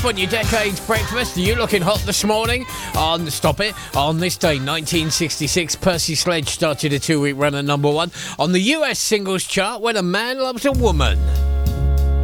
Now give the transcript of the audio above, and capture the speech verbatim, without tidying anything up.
On your Decades Breakfast, are you looking hot this morning? On Stop It. On this day, nineteen sixty-six, Percy Sledge started a two-week run at number one on the U S singles chart, When a Man Loves a Woman.